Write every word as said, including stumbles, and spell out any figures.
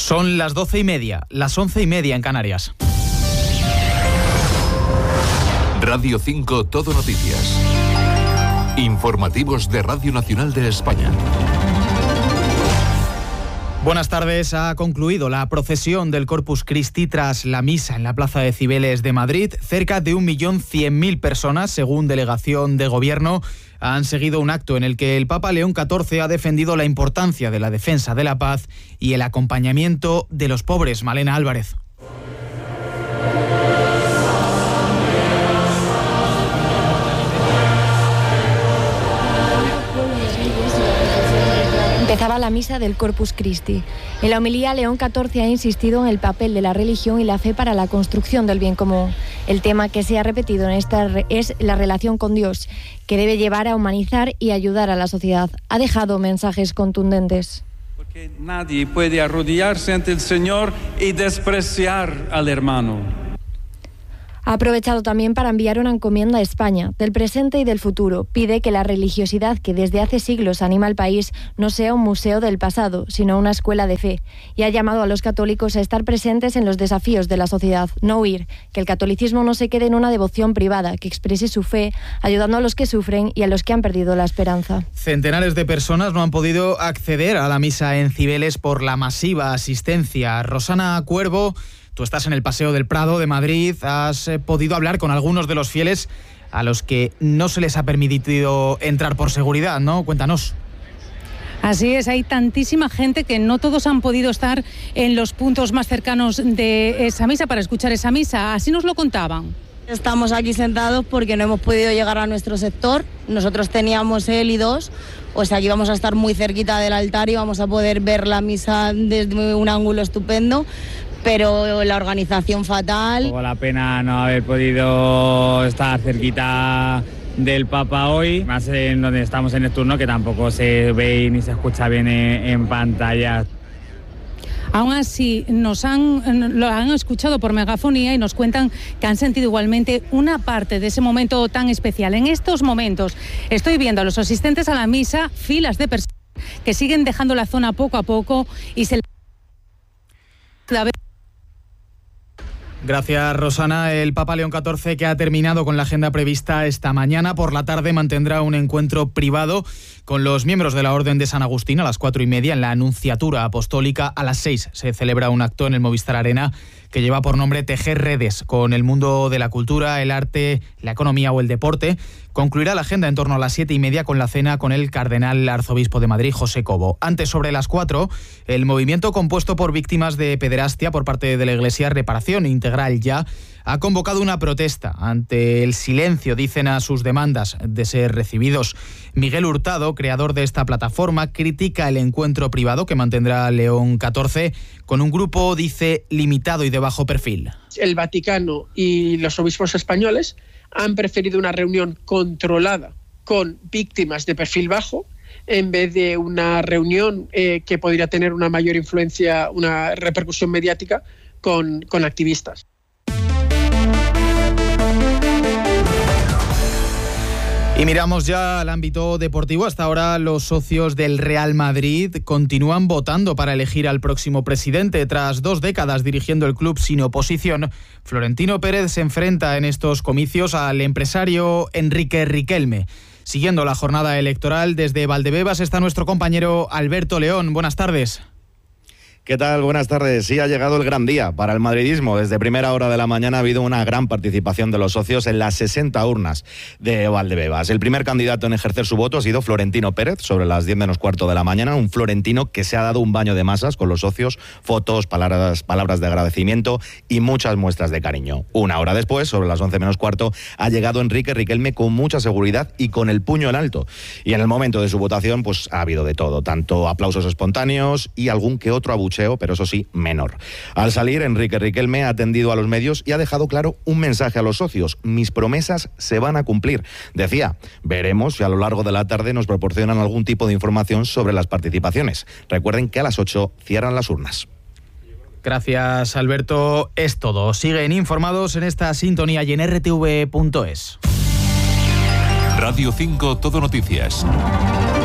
Son las doce y media, las once y media en Canarias. Radio cinco Todo Noticias. Informativos de Radio Nacional de España. Buenas tardes. Ha concluido la procesión del Corpus Christi tras la misa en la Plaza de Cibeles de Madrid. Cerca de un millón cien mil personas, según delegación de gobierno, han seguido un acto en el que el Papa León catorce ha defendido la importancia de la defensa de la paz y el acompañamiento de los pobres. Malena Álvarez. Empezaba la misa del Corpus Christi. En la homilía, León catorce ha insistido en el papel de la religión y la fe para la construcción del bien común. El tema que se ha repetido en esta es la relación con Dios, que debe llevar a humanizar y ayudar a la sociedad. Ha dejado mensajes contundentes. Porque nadie puede arrodillarse ante el Señor y despreciar al hermano. Ha aprovechado también para enviar una encomienda a España, del presente y del futuro. Pide que la religiosidad que desde hace siglos anima al país no sea un museo del pasado, sino una escuela de fe. Y ha llamado a los católicos a estar presentes en los desafíos de la sociedad, no huir, que el catolicismo no se quede en una devoción privada, que exprese su fe, ayudando a los que sufren y a los que han perdido la esperanza. Centenares de personas no han podido acceder a la misa en Cibeles por la masiva asistencia. Rosana Cuervo, tú estás en el Paseo del Prado de Madrid, has eh, podido hablar con algunos de los fieles a los que no se les ha permitido entrar por seguridad, ¿no? Cuéntanos. Así es, hay tantísima gente que no todos han podido estar en los puntos más cercanos de esa misa para escuchar esa misa. Así nos lo contaban. Estamos aquí sentados porque no hemos podido llegar a nuestro sector. Nosotros teníamos el I dos, o sea que vamos a estar muy cerquita del altar y vamos a poder ver la misa desde un ángulo estupendo. Pero la organización fatal. Un poco la pena no haber podido estar cerquita del Papa hoy, más en donde estamos en el turno, que tampoco se ve ni se escucha bien en, en pantalla. Aún así, nos han, lo han escuchado por megafonía y nos cuentan que han sentido igualmente una parte de ese momento tan especial. En estos momentos estoy viendo a los asistentes a la misa, filas de personas que siguen dejando la zona poco a poco y se... Gracias, Rosana. El Papa León catorce, que ha terminado con la agenda prevista esta mañana por la tarde, mantendrá un encuentro privado con los miembros de la Orden de San Agustín a las cuatro y media en la Anunciatura Apostólica. A las seis se celebra un acto en el Movistar Arena que lleva por nombre Tejer Redes con el mundo de la cultura, el arte, la economía o el deporte. Concluirá la agenda en torno a las siete y media con la cena con el cardenal arzobispo de Madrid, José Cobo. Antes, sobre las cuatro, el movimiento compuesto por víctimas de pederastia por parte de la Iglesia Reparación Integral Ya ha convocado una protesta ante el silencio, dicen, a sus demandas de ser recibidos. Miguel Hurtado, creador de esta plataforma, critica el encuentro privado que mantendrá León catorce con un grupo, dice, limitado y de bajo perfil. El Vaticano y los obispos españoles han preferido una reunión controlada con víctimas de perfil bajo en vez de una reunión eh, que podría tener una mayor influencia, una repercusión mediática con, con activistas. Y miramos ya al ámbito deportivo. Hasta ahora los socios del Real Madrid continúan votando para elegir al próximo presidente. Tras dos décadas dirigiendo el club sin oposición, Florentino Pérez se enfrenta en estos comicios al empresario Enrique Riquelme. Siguiendo la jornada electoral desde Valdebebas está nuestro compañero Alberto León. Buenas tardes. ¿Qué tal? Buenas tardes. Sí, ha llegado el gran día para el madridismo. Desde primera hora de la mañana ha habido una gran participación de los socios en las sesenta urnas de Valdebebas. El primer candidato en ejercer su voto ha sido Florentino Pérez, sobre las diez menos cuarto de la mañana. Un Florentino que se ha dado un baño de masas con los socios, fotos, palabras, palabras de agradecimiento y muchas muestras de cariño. Una hora después, sobre las once menos cuarto, ha llegado Enrique Riquelme con mucha seguridad y con el puño en alto. Y en el momento de su votación, pues ha habido de todo, tanto aplausos espontáneos y algún que otro abucheo, pero eso sí, menor. Al salir, Enrique Riquelme ha atendido a los medios y ha dejado claro un mensaje a los socios: mis promesas se van a cumplir. Decía, veremos si a lo largo de la tarde nos proporcionan algún tipo de información sobre las participaciones. Recuerden que a las ocho cierran las urnas. Gracias, Alberto. Es todo. Siguen informados en esta sintonía y en R T V punto es. Radio cinco Todo Noticias.